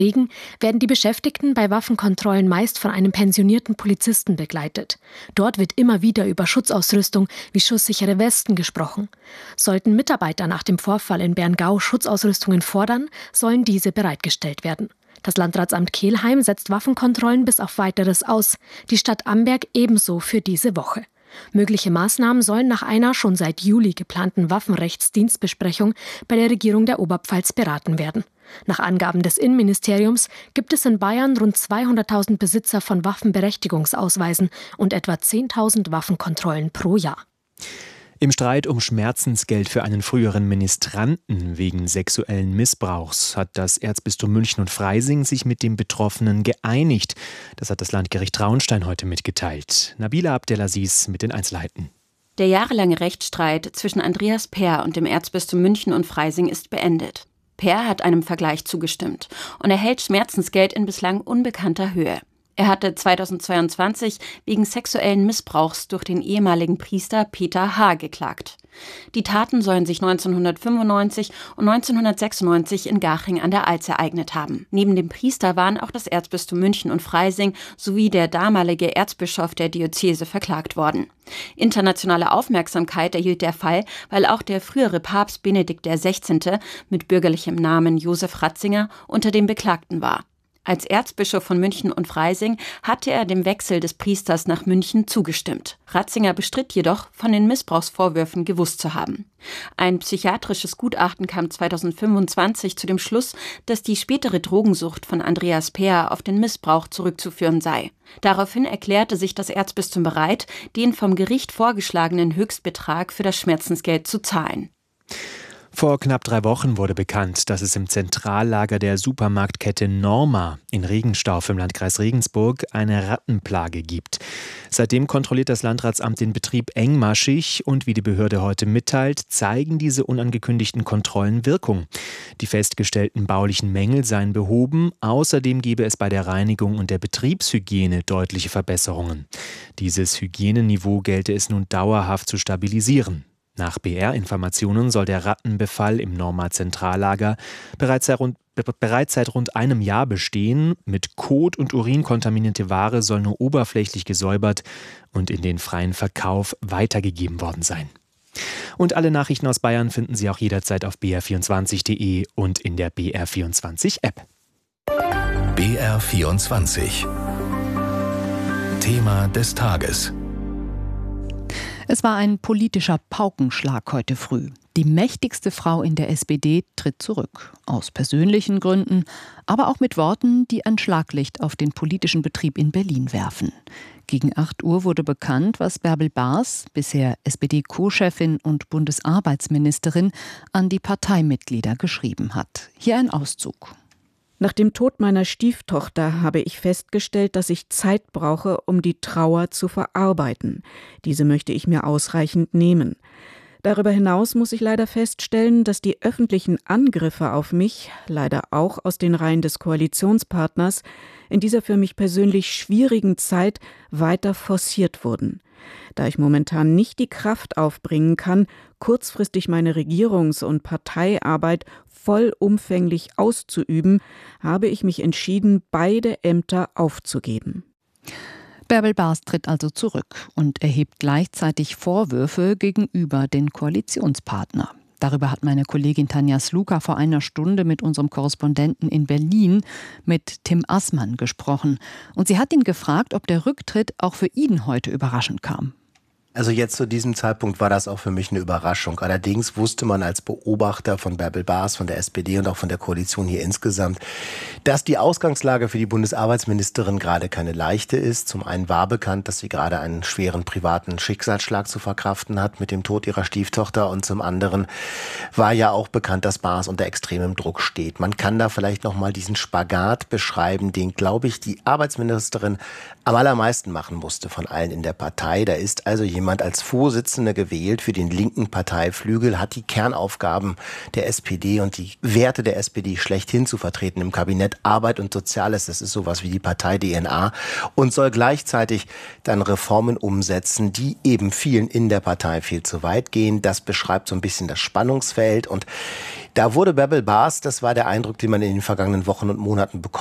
Deswegen werden die Beschäftigten bei Waffenkontrollen meist von einem pensionierten Polizisten begleitet. Dort wird immer wieder über Schutzausrüstung wie schusssichere Westen gesprochen. Sollten Mitarbeiter nach dem Vorfall in Berngau Schutzausrüstungen fordern, sollen diese bereitgestellt werden. Das Landratsamt Kelheim setzt Waffenkontrollen bis auf Weiteres aus, die Stadt Amberg ebenso für diese Woche. Mögliche Maßnahmen sollen nach einer schon seit Juli geplanten Waffenrechtsdienstbesprechung bei der Regierung der Oberpfalz beraten werden. Nach Angaben des Innenministeriums gibt es in Bayern rund 200.000 Besitzer von Waffenberechtigungsausweisen und etwa 10.000 Waffenkontrollen pro Jahr. Im Streit um Schmerzensgeld für einen früheren Ministranten wegen sexuellen Missbrauchs hat das Erzbistum München und Freising sich mit dem Betroffenen geeinigt. Das hat das Landgericht Traunstein heute mitgeteilt. Nabila Abdelaziz mit den Einzelheiten. Der jahrelange Rechtsstreit zwischen Andreas Peer und dem Erzbistum München und Freising ist beendet. Peer hat einem Vergleich zugestimmt und erhält Schmerzensgeld in bislang unbekannter Höhe. Er hatte 2022 wegen sexuellen Missbrauchs durch den ehemaligen Priester Peter H. geklagt. Die Taten sollen sich 1995 und 1996 in Garching an der Alz ereignet haben. Neben dem Priester waren auch das Erzbistum München und Freising sowie der damalige Erzbischof der Diözese verklagt worden. Internationale Aufmerksamkeit erhielt der Fall, weil auch der frühere Papst Benedikt XVI. Mit bürgerlichem Namen Josef Ratzinger unter den Beklagten war. Als Erzbischof von München und Freising hatte er dem Wechsel des Priesters nach München zugestimmt. Ratzinger bestritt jedoch, von den Missbrauchsvorwürfen gewusst zu haben. Ein psychiatrisches Gutachten kam 2025 zu dem Schluss, dass die spätere Drogensucht von Andreas Peer auf den Missbrauch zurückzuführen sei. Daraufhin erklärte sich das Erzbistum bereit, den vom Gericht vorgeschlagenen Höchstbetrag für das Schmerzensgeld zu zahlen. Vor knapp 3 Wochen wurde bekannt, dass es im Zentrallager der Supermarktkette Norma in Regenstauf im Landkreis Regensburg eine Rattenplage gibt. Seitdem kontrolliert das Landratsamt den Betrieb engmaschig und wie die Behörde heute mitteilt, zeigen diese unangekündigten Kontrollen Wirkung. Die festgestellten baulichen Mängel seien behoben, außerdem gebe es bei der Reinigung und der Betriebshygiene deutliche Verbesserungen. Dieses Hygieneniveau gelte es nun dauerhaft zu stabilisieren. Nach BR-Informationen soll der Rattenbefall im Norma-Zentrallager bereits seit rund einem Jahr bestehen. Mit Kot und Urin kontaminierte Ware soll nur oberflächlich gesäubert und in den freien Verkauf weitergegeben worden sein. Und alle Nachrichten aus Bayern finden Sie auch jederzeit auf br24.de und in der BR24-App. BR24 Thema des Tages. Es war ein politischer Paukenschlag heute früh. Die mächtigste Frau in der SPD tritt zurück. Aus persönlichen Gründen, aber auch mit Worten, die ein Schlaglicht auf den politischen Betrieb in Berlin werfen. Gegen 8 Uhr wurde bekannt, was Bärbel Baas, bisher SPD-Co-Chefin und Bundesarbeitsministerin, an die Parteimitglieder geschrieben hat. Hier ein Auszug. Nach dem Tod meiner Stieftochter habe ich festgestellt, dass ich Zeit brauche, um die Trauer zu verarbeiten. Diese möchte ich mir ausreichend nehmen. Darüber hinaus muss ich leider feststellen, dass die öffentlichen Angriffe auf mich, leider auch aus den Reihen des Koalitionspartners, in dieser für mich persönlich schwierigen Zeit weiter forciert wurden. Da ich momentan nicht die Kraft aufbringen kann, kurzfristig meine Regierungs- und Parteiarbeit vollumfänglich auszuüben, habe ich mich entschieden, beide Ämter aufzugeben. Bärbel Baas tritt also zurück und erhebt gleichzeitig Vorwürfe gegenüber den Koalitionspartner. Darüber hat meine Kollegin Tanja Sluka vor einer Stunde mit unserem Korrespondenten in Berlin, mit Tim Assmann, gesprochen. Und sie hat ihn gefragt, ob der Rücktritt auch für ihn heute überraschend kam. Also jetzt zu diesem Zeitpunkt war das auch für mich eine Überraschung. Allerdings wusste man als Beobachter von Bärbel Baas, von der SPD und auch von der Koalition hier insgesamt, dass die Ausgangslage für die Bundesarbeitsministerin gerade keine leichte ist. Zum einen war bekannt, dass sie gerade einen schweren privaten Schicksalsschlag zu verkraften hat mit dem Tod ihrer Stieftochter. Und zum anderen war ja auch bekannt, dass Baas unter extremem Druck steht. Man kann da vielleicht noch mal diesen Spagat beschreiben, den, glaube ich, die Arbeitsministerin am allermeisten machen musste von allen in der Partei. Da ist also jemand jemand als Vorsitzender gewählt für den linken Parteiflügel, hat die Kernaufgaben der SPD und die Werte der SPD schlechthin zu vertreten im Kabinett. Arbeit und Soziales, das ist sowas wie die Partei-DNA und soll gleichzeitig dann Reformen umsetzen, die eben vielen in der Partei viel zu weit gehen. Das beschreibt so ein bisschen das Spannungsfeld und da wurde Bärbel Baas, das war der Eindruck, den man in den vergangenen Wochen und Monaten bekommen